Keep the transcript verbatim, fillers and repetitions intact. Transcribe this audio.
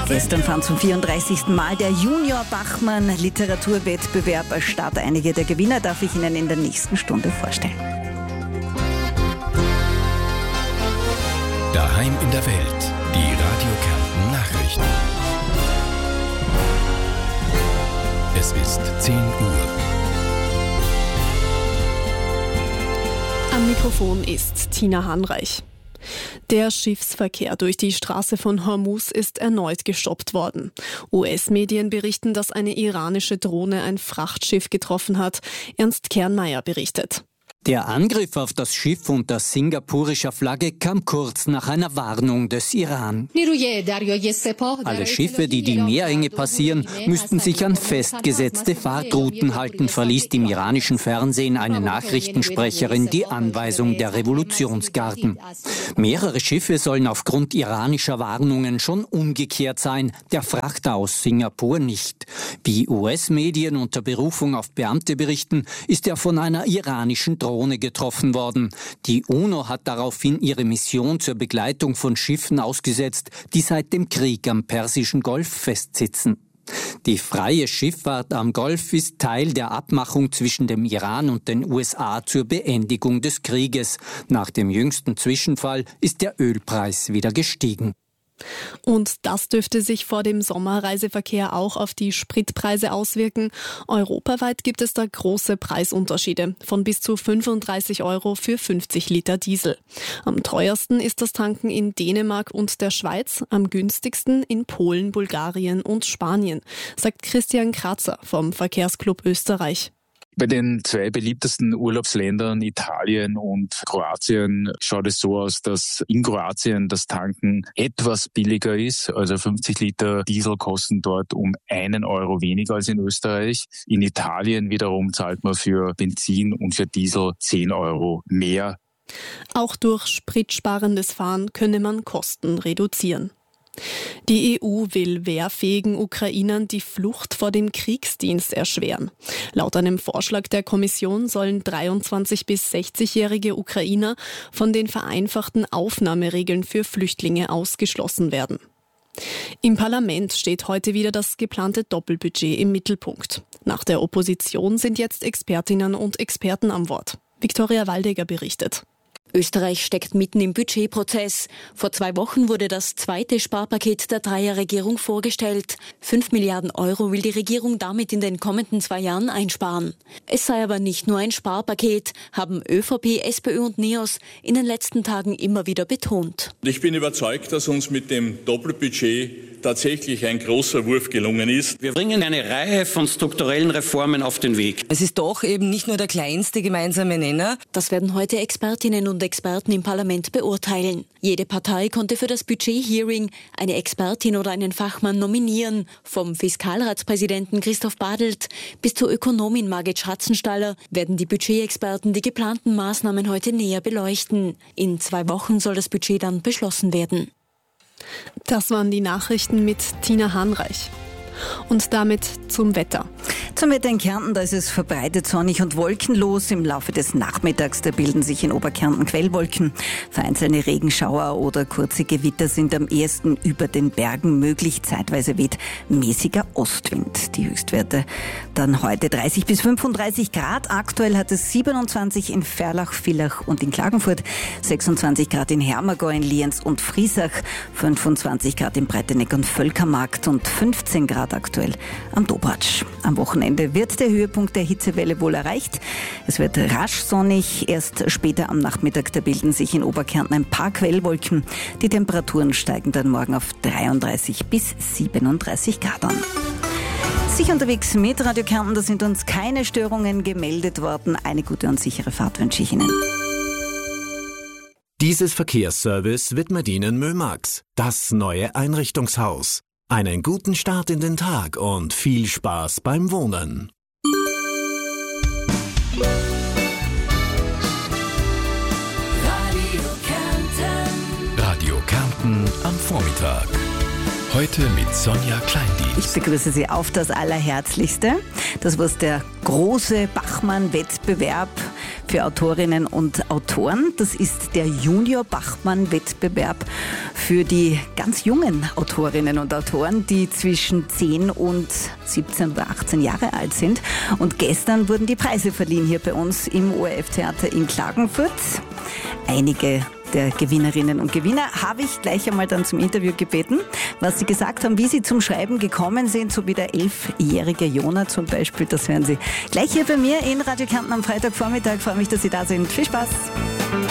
Gestern fand zum vierunddreißigsten Mal der Junior Bachmann Literaturwettbewerb statt. Einige der Gewinner darf ich Ihnen in der nächsten Stunde vorstellen. Daheim in der Welt, die Radio Kärnten Nachrichten. Es ist zehn Uhr. Am Mikrofon ist Tina Hanreich. Der Schiffsverkehr durch die Straße von Hormuz ist erneut gestoppt worden. U S-Medien berichten, dass eine iranische Drohne ein Frachtschiff getroffen hat. Ernst Kernmeier berichtet. Der Angriff auf das Schiff unter singapurischer Flagge kam kurz nach einer Warnung des Iran. Alle Schiffe, die die Meerenge passieren, müssten sich an festgesetzte Fahrtrouten halten, verließ im iranischen Fernsehen eine Nachrichtensprecherin die Anweisung der Revolutionsgarden. Mehrere Schiffe sollen aufgrund iranischer Warnungen schon umgekehrt sein, der Frachter aus Singapur nicht. Wie U S-Medien unter Berufung auf Beamte berichten, ist er von einer iranischen Drohne getroffen worden. Die UNO hat daraufhin ihre Mission zur Begleitung von Schiffen ausgesetzt, die seit dem Krieg am Persischen Golf festsitzen. Die freie Schifffahrt am Golf ist Teil der Abmachung zwischen dem Iran und den U S A zur Beendigung des Krieges. Nach dem jüngsten Zwischenfall ist der Ölpreis wieder gestiegen. Und das dürfte sich vor dem Sommerreiseverkehr auch auf die Spritpreise auswirken. Europaweit gibt es da große Preisunterschiede von bis zu fünfunddreißig Euro für fünfzig Liter Diesel. Am teuersten ist das Tanken in Dänemark und der Schweiz, am günstigsten in Polen, Bulgarien und Spanien, sagt Christian Kratzer vom Verkehrsclub Österreich. Bei den zwei beliebtesten Urlaubsländern Italien und Kroatien schaut es so aus, dass in Kroatien das Tanken etwas billiger ist. Also fünfzig Liter Diesel kosten dort um einen Euro weniger als in Österreich. In Italien wiederum zahlt man für Benzin und für Diesel zehn Euro mehr. Auch durch spritsparendes Fahren könne man Kosten reduzieren. Die E U will wehrfähigen Ukrainern die Flucht vor dem Kriegsdienst erschweren. Laut einem Vorschlag der Kommission sollen dreiundzwanzig- bis sechzigjährige Ukrainer von den vereinfachten Aufnahmeregeln für Flüchtlinge ausgeschlossen werden. Im Parlament steht heute wieder das geplante Doppelbudget im Mittelpunkt. Nach der Opposition sind jetzt Expertinnen und Experten am Wort. Viktoria Waldegger berichtet. Österreich steckt mitten im Budgetprozess. Vor zwei Wochen wurde das zweite Sparpaket der Dreierregierung vorgestellt. Fünf Milliarden Euro will die Regierung damit in den kommenden zwei Jahren einsparen. Es sei aber nicht nur ein Sparpaket, haben ÖVP, SPÖ und NEOS in den letzten Tagen immer wieder betont. Ich bin überzeugt, dass uns mit dem Doppelbudget tatsächlich ein großer Wurf gelungen ist. Wir bringen eine Reihe von strukturellen Reformen auf den Weg. Es ist doch eben nicht nur der kleinste gemeinsame Nenner. Das werden heute Expertinnen und Experten im Parlament beurteilen. Jede Partei konnte für das Budget-Hearing eine Expertin oder einen Fachmann nominieren. Vom Fiskalratspräsidenten Christoph Badelt bis zur Ökonomin Margit Schatzenstaller werden die Budgetexperten die geplanten Maßnahmen heute näher beleuchten. In zwei Wochen soll das Budget dann beschlossen werden. Das waren die Nachrichten mit Tina Hanreich. Und damit zum Wetter. Zum Wetter in Kärnten, da ist es verbreitet sonnig und wolkenlos. Im Laufe des Nachmittags, da bilden sich in Oberkärnten Quellwolken. Vereinzelte Regenschauer oder kurze Gewitter sind am ehesten über den Bergen möglich. Zeitweise weht mäßiger Ostwind. Die Höchstwerte dann heute dreißig bis fünfunddreißig Grad. Aktuell hat es siebenundzwanzig in Ferlach, Villach und in Klagenfurt, sechsundzwanzig Grad in Hermagor, in Lienz und Friesach, fünfundzwanzig Grad in Breiteneck und Völkermarkt und fünfzehn Grad aktuell am Dobratsch. Am Wochenende wird der Höhepunkt der Hitzewelle wohl erreicht. Es wird rasch sonnig. Erst später am Nachmittag, da bilden sich in Oberkärnten ein paar Quellwolken. Die Temperaturen steigen dann morgen auf dreiunddreißig bis siebenunddreißig Grad an. Sicher unterwegs mit Radio Kärnten, da sind uns keine Störungen gemeldet worden. Eine gute und sichere Fahrt wünsche ich Ihnen. Dieses Verkehrsservice widmet Ihnen Mömax, das neue Einrichtungshaus. Einen guten Start in den Tag und viel Spaß beim Wohnen. Radio Kärnten am Vormittag. Heute mit Sonja Kleindienst. Ich begrüße Sie auf das Allerherzlichste. Das war der große Bachmann-Wettbewerb für Autorinnen und Autoren. Das ist der Junior-Bachmann-Wettbewerb für die ganz jungen Autorinnen und Autoren, die zwischen zehn und siebzehn oder achtzehn Jahre alt sind. Und gestern wurden die Preise verliehen hier bei uns im O R F-Theater in Klagenfurt. Einige der Gewinnerinnen und Gewinner habe ich gleich einmal dann zum Interview gebeten, was sie gesagt haben, wie sie zum Schreiben gekommen sind, so wie der elfjährige Jona zum Beispiel. Das hören Sie gleich hier bei mir in Radio Kärnten am Freitagvormittag. Ich freue mich, dass Sie da sind. Viel Spaß!